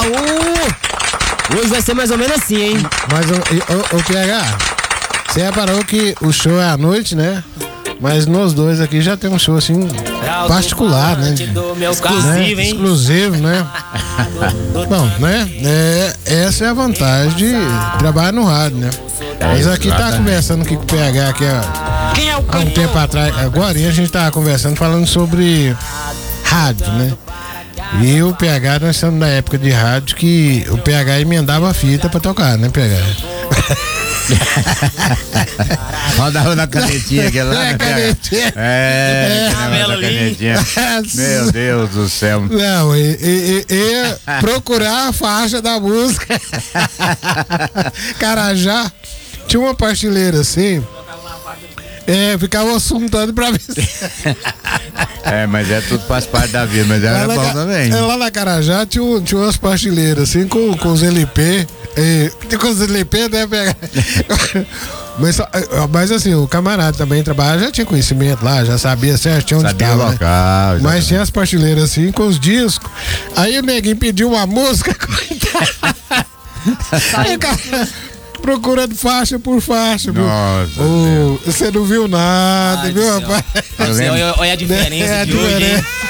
Hoje vai ser mais ou menos assim, hein? Mas, ô PH, você reparou que o show é à noite, né? Mas nós dois aqui já temos um show assim particular, né? Exclusivo, hein? Exclusivo, né? Bom, né? Essa é a vantagem de trabalhar no rádio, né? Mas aqui tá conversando aqui com o PH aqui há um tempo atrás, agora, e a gente tava conversando falando sobre rádio, né? E o PH, nós estamos na época de rádio que o PH emendava a fita pra tocar, né, PH? Rodava na canetinha aquela lá, né, canetinha. Canetinha. Meu Deus do céu. Não, e procurar a faixa da música. Carajá, tinha uma pastilheira assim. Ficava assuntando pra ver se... mas tudo faz parte da vida, mas era bom também. Lá na Carajá tinha umas pastilheiras assim com os LP. Com os LP, né? Mas assim, o camarada também trabalhava, já tinha conhecimento lá, já sabia certinho onde estava. Local, né? Mas tinha as pastilheiras assim com os discos. Aí o neguinho pediu uma música. Aí o cara procurando faixa por faixa. Nossa. Você não viu nada, viu, rapaz? Olha a diferença de hoje, hein?